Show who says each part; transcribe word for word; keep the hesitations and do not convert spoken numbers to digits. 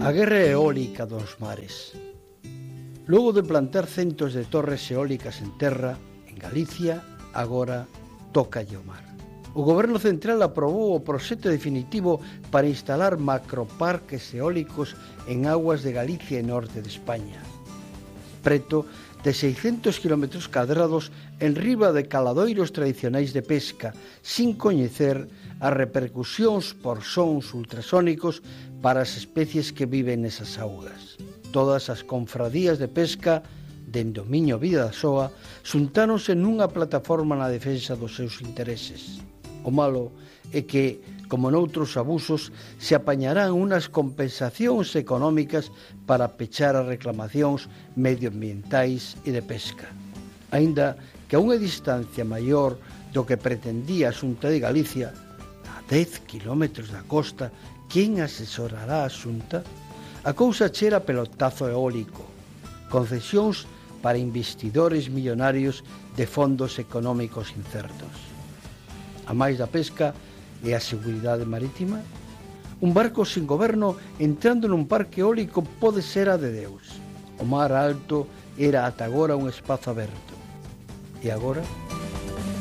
Speaker 1: A guerra eólica dos mares. Logo de plantar centos de torres eólicas en terra, en Galicia, agora tócalle o mar. O Goberno Central aprobou o proxecto definitivo para instalar macroparques eólicos en aguas de Galicia e norte de España. Preto de seiscentos kilómetros cadrados en riba de caladoiros tradicionais de pesca, sin coñecer as repercusións por sons ultrasónicos para as especies que viven nesas augas. Todas as confradías de pesca, dende o Miño Bidasoa, xuntáronse nunha plataforma na defensa dos seus intereses. O malo é que, como noutros abusos, se apañarán unas compensacións económicas para pechar as reclamacións medioambientais e de pesca. Aínda que a unha distancia maior do que pretendía a Xunta de Galicia, a dez kilómetros da costa, quen asesorará a Xunta? A cousa chera pelotazo eólico, concesións para investidores millonarios de fondos económicos incertos. A máis da pesca e a seguridade marítima, un barco sin goberno entrando nun parque eólico pode ser a de Deus. O mar alto era ata agora un espazo aberto. E agora?